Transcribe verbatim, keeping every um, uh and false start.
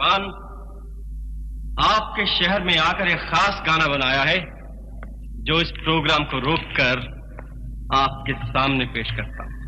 मेजबान आपके शहर में आकर एक खास गाना बनाया है जो इस प्रोग्राम को रोककर आपके सामने पेश करता हूं।